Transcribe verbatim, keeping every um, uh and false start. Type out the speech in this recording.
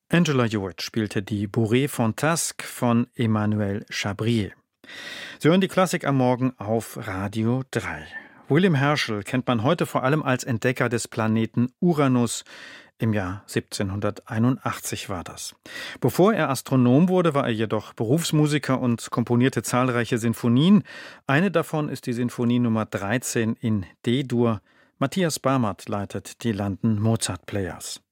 Angela Hewitt spielte die Bourrée Fantasque von Emmanuel Chabrier. Sie hören die Klassik am Morgen auf Radio drei. William Herschel kennt man heute vor allem als Entdecker des Planeten Uranus. Im Jahr siebzehnhunderteinundachtzig war das. Bevor er Astronom wurde, war er jedoch Berufsmusiker und komponierte zahlreiche Sinfonien. Eine davon ist die Sinfonie Nummer dreizehn in D-Dur. Matthias Barmert leitet die London Mozart Players.